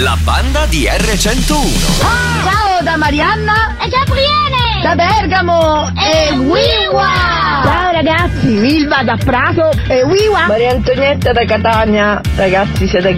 La banda di R101. Ciao da Marianna E Gabriele! da Bergamo e Wiwa. Ciao ragazzi, Milva da Prato e Wiwa. Maria Antonietta da Catania, ragazzi siete